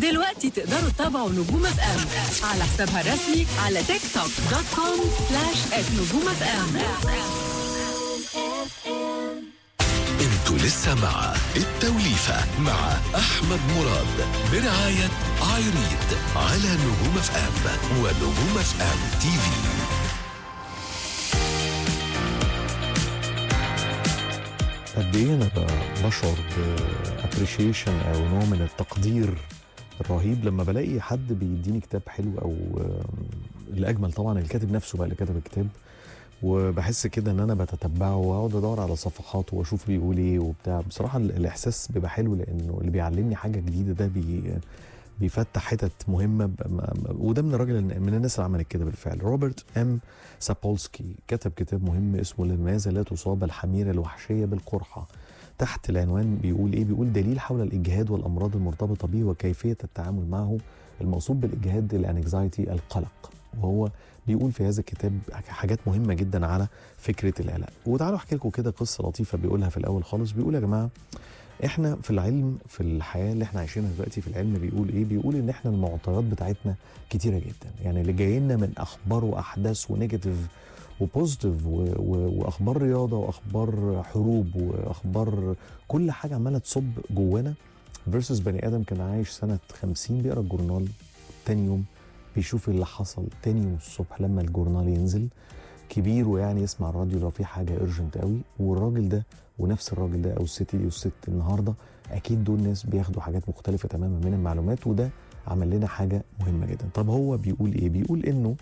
دلوقتي تقدروا تتابعوا نجوم اف ام على حسابها الرسمي على تيك توك .com/@نجوم اف ام. انتوا لسه مع التوليفة مع أحمد مراد برعاية عايريد على نجوم اف ام ونجوم اف ام تي في. قد ايه انا بشعر بابريشيشن او نوع من التقدير الرهيب لما بلاقي حد بيديني كتاب حلو، او الاجمل طبعا الكاتب نفسه بقى اللي كتب الكتاب، وبحس كده ان انا بتتبعه واقعد ادور على صفحاته واشوف بيقول ايه وبتاع. بصراحه الاحساس بيبقى حلو لانه اللي بيعلمني حاجه جديده ده بيفتح حتت مهمه، وده من الراجل من الناس اللي عملت كده بالفعل. روبرت ام سابولسكي كتب كتاب مهم اسمه لماذا لا تصاب الحميره الوحشيه بالقرحه. تحت العنوان بيقول ايه؟ بيقول دليل حول الاجهاد والامراض المرتبطه به وكيفيه التعامل معه. المقصود بالاجهاد الانكزايتي القلق، وهو بيقول في هذا الكتاب حاجات مهمه جدا على فكره القلق. وتعالوا احكي لكم كده قصه لطيفه بيقولها في الاول خالص. بيقول يا جماعه احنا في العلم، في الحياه اللي احنا عايشينها دلوقتي، في العلم بيقول ايه؟ بيقول ان احنا المعطيات بتاعتنا كتيره جدا، يعني اللي جاي لنا من اخبار واحداث ونيجاتيف وبوزيتيف واخبار رياضه واخبار حروب واخبار كل حاجه عماله تصب جوانا، فيرسس بني ادم كان عايش سنه 50 بيقرا الجورنال، تاني يوم بيشوف اللي حصل تاني يوم الصبح لما الجورنال ينزل، كبير ويعني يسمع الراديو لو في حاجه ارجنت قوي. والراجل ده ونفس الراجل ده او الست دي والست النهارده اكيد دول ناس بياخدوا حاجات مختلفه تماما من المعلومات، وده عمل لنا حاجه مهمه جدا. طب هو بيقول ايه؟ بيقول انه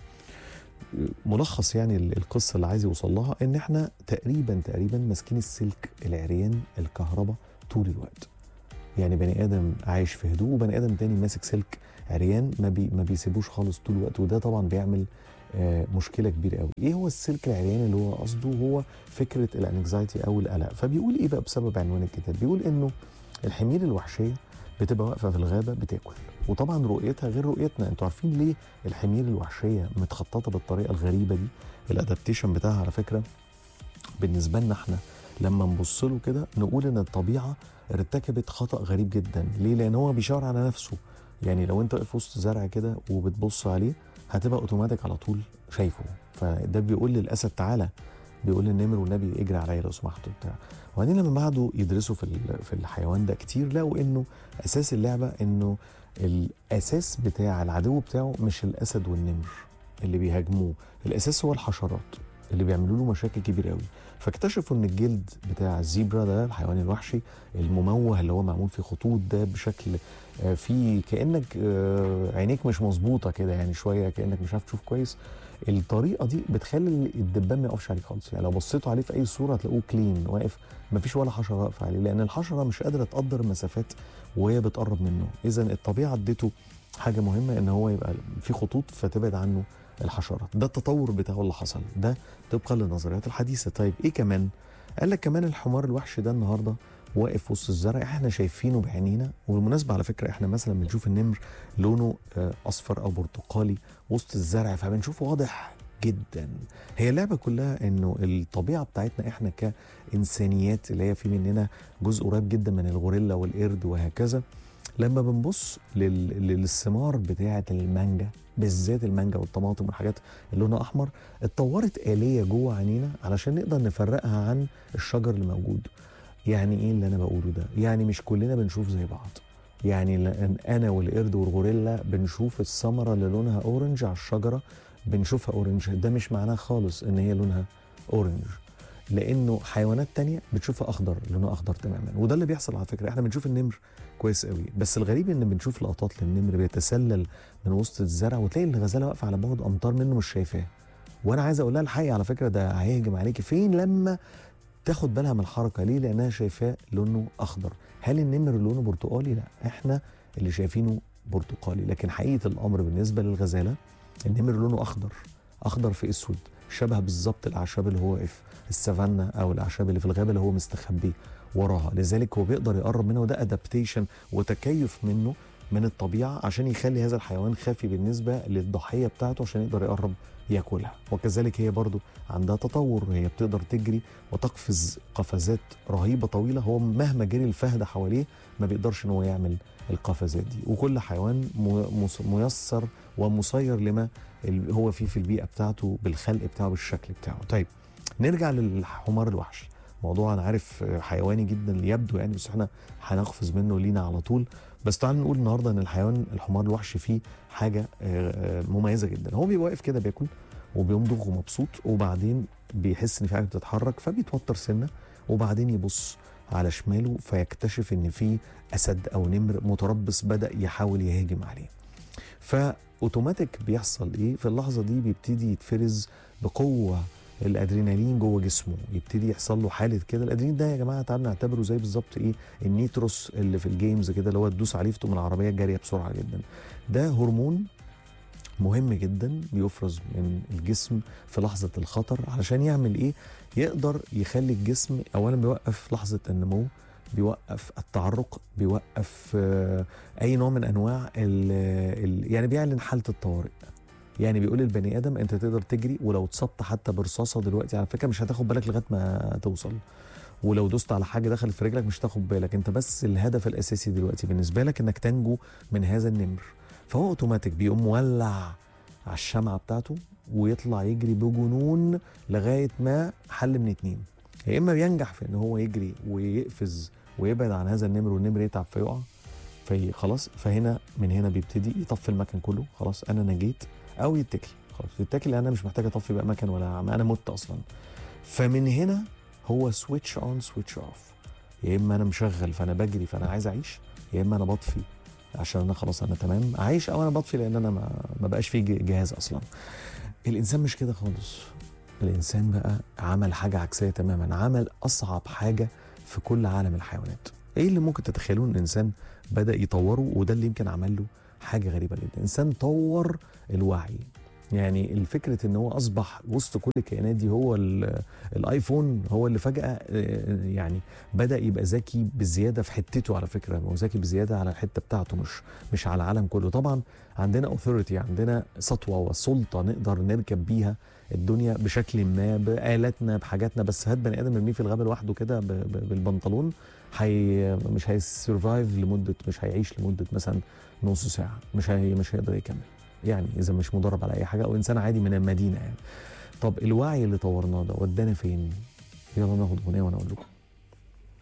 ملخص يعني القصه اللي عايز يوصل لها ان احنا تقريبا ماسكين السلك العريان الكهرباء طول الوقت. يعني بني ادم عايش في هدوء وبني ادم تاني ماسك سلك عريان ما بيسيبوش خالص طول الوقت، وده طبعا بيعمل مشكله كبيره قوي. ايه هو السلك العريان اللي هو قصده؟ هو فكره الانكزايتي او القلق. فبيقول ايه بقى بسبب عنوان الكتاب؟ بيقول انه الحمير الوحشيه بتبقى واقفه في الغابه بتاكل، وطبعا رؤيتها غير رؤيتنا. انتوا عارفين ليه الحمير الوحشيه متخططه بالطريقه الغريبه دي؟ الادابتيشن بتاعها على فكره بالنسبه لنا احنا لما نبص له كده نقول ان الطبيعه ارتكبت خطا غريب جدا. ليه؟ لان هو بيشاور على نفسه. يعني لو انت واقف وسط زرع كده وبتبص عليه هتبقى اوتوماتيك على طول شايفه. فده بيقول للاسد تعالى، بيقول للنمر والنبي اجري عليا لو سمحتوا بتاع. وبعدين لما بعدوا يدرسوا في الحيوان ده كتير لقوا انه اساس اللعبه انه الاساس بتاع العدو بتاعه مش الاسد والنمر اللي بيهاجموه، الاساس هو الحشرات اللي بيعملوا له مشاكل كبيره قوي. فاكتشفوا ان الجلد بتاع الزيبرا ده الحيوان الوحشي المموه اللي هو معمول فيه خطوط ده بشكل في كانك عينيك مش مظبوطه كده، يعني شويه كانك مش عارف تشوف كويس. الطريقه دي بتخلي الدبان ما يقفش عليك خالص. يعني لو بصيتوا عليه في اي صوره هتلاقوه كلين واقف، ما فيش ولا حشره واقفه عليه، لان الحشره مش قادره تقدر المسافات وهي بتقرب منه. اذا الطبيعه اديته حاجه مهمه ان هو يبقى في خطوط فتبعد عنه الحشرات. ده التطور بتاعه اللي حصل ده طبقا للنظريات الحديثه. طيب ايه كمان؟ قال لك كمان الحمار الوحشي ده النهارده واقف وسط الزرع، احنا شايفينه بعينينا. وبالمناسبه على فكره احنا مثلا بنشوف النمر لونه اصفر او برتقالي وسط الزرع فبنشوفه واضح جدا. هي اللعبه كلها انه الطبيعه بتاعتنا احنا كانسانيات اللي هي في مننا جزء قريب جدا من الغوريلا والقرد وهكذا، لما بنبص للثمار بتاعه المانجا بالذات المانجا والطماطم والحاجات اللي لونها احمر، اتطورت آلية جوه عينينا علشان نقدر نفرقها عن الشجر اللي موجود. يعني ايه اللي انا بقوله ده؟ يعني مش كلنا بنشوف زي بعض. يعني انا والقرد والغوريلا بنشوف الثمره اللي لونها اورنج على الشجره بنشوفها اورنج، ده مش معناه خالص ان هي لونها اورنج، لانه حيوانات تانية بتشوفها اخضر، لونها اخضر تماما. وده اللي بيحصل على فكره. احنا بنشوف النمر كويس قوي، بس الغريب ان بنشوف لقطات للنمر بيتسلل من وسط الزرع وتلاقي الغزاله واقفه على بعد امتار منه مش شايفاه. وانا عايز اقول لها الحقيقه على فكره ده هيهجم عليكي فين لما تاخد بالها من الحركه. ليه؟ لانها شايفاه لونه اخضر. هل النمر لونه برتقالي؟ لا، احنا اللي شايفينه برتقالي. لكن حقيقه الامر بالنسبه للغزاله النمر لونه اخضر في اسود، شبه بالظبط الاعشاب اللي هو واقف السافانا او الاعشاب اللي في الغابه اللي هو مستخبي وراها. لذلك هو بيقدر يقرب منها، وده ادابتيشن وتكيف منه من الطبيعه عشان يخلي هذا الحيوان خافي بالنسبه للضحيه بتاعته عشان يقدر يقرب ياكلها. وكذلك هي برضو عندها تطور، هي بتقدر تجري وتقفز قفزات رهيبه طويله، هو مهما جري الفهد حواليه ما بيقدرش ان هو يعمل القفزات دي. وكل حيوان ميسر ومسير لما هو فيه في البيئه بتاعته، بالخلق بتاعه، بالشكل بتاعه. طيب نرجع للحمار الوحش. موضوع انا عارف حيواني جدا يبدو يعني، بس احنا هنقفز منه لينا على طول. بس تعالوا نقول النهارده ان الحمار الوحشي فيه حاجه مميزه جدا. هو بيبقى واقف كده بياكل وبيمضغ ومبسوط، وبعدين بيحس ان في حاجه بتتحرك فبيتوتر سنه، وبعدين يبص على شماله فيكتشف ان في اسد او نمر متربص بدا يحاول يهاجم عليه. فاوتوماتيك بيحصل ايه في اللحظه دي؟ بيبتدي يتفرز بقوه الادرينالين جوه جسمه، يبتدي يحصل له حاله كده. الادرينالين ده يا جماعه تعالوا نعتبره زي بالظبط ايه؟ النيتروس اللي في الجيمز كده، اللي هو تدوس عليه فتقوم العربيه جاريه بسرعه جدا. ده هرمون مهم جدا بيفرز من الجسم في لحظه الخطر علشان يعمل ايه؟ يقدر يخلي الجسم اولا بيوقف لحظه النمو، بيوقف التعرق، بيوقف اي نوع من انواع يعني بيعلن حاله الطوارئ. يعني بيقول للبني ادم انت تقدر تجري، ولو اتصبت حتى برصاصه دلوقتي على فكره مش هتاخد بالك لغايه ما توصل، ولو دوست على حاجه دخلت في رجلك مش هتاخد بالك، انت بس الهدف الاساسي دلوقتي بالنسبه لك انك تنجو من هذا النمر. فهو اوتوماتيك بيقوم مولع على الشمعه بتاعته ويطلع يجري بجنون لغايه ما حل من اتنين: يا اما بينجح في ان هو يجري ويقفز ويبعد عن هذا النمر والنمر يتعب فيقع خلاص، فهنا من هنا بيبتدي يطفي المكان كله، خلاص انا نجيت، او يتكل، خلاص يتكل انا مش محتاج اطفي بقى مكان ولا انا مت اصلا. فمن هنا هو سويتش اون سويتش اوف، يا اما انا مشغل فانا بجري فانا عايز اعيش، يا اما انا بطفي عشان انا خلاص انا تمام عايش، او انا بطفي لان انا ما بقاش فيه جهاز اصلا. الانسان مش كده خالص. الانسان بقى عمل حاجه عكسيه تماما، عمل اصعب حاجه في كل عالم الحيوانات. ايه اللي ممكن تتخيلون الانسان بدا يطوره؟ وده اللي يمكن عمل له حاجه غريبه جدا. الانسان طور الوعي. يعني الفكره ان هو اصبح وسط كل الكائنات دي هو الايفون، هو اللي فجاه يعني بدا يبقى ذكي بزياده في حتته. على فكره هو ذكي بزياده على الحته بتاعته، مش على العالم كله. طبعا عندنا اوثوريتي، عندنا سطوه وسلطه نقدر نركب بيها الدنيا بشكل ما، بآلاتنا بحاجاتنا. بس هات بني ادم ارميه في الغابه لوحده كده بالبنطلون، مش هيسرفايف لمده، مش هيعيش لمده مثلا نص ساعه، مش هيقدر يكمل يعني اذا مش مدرب على اي حاجه، او انسان عادي من المدينه يعني. طب الوعي اللي طورناه ده ودانا فين؟ يلا ناخد اغنيه وانا اقول لكم.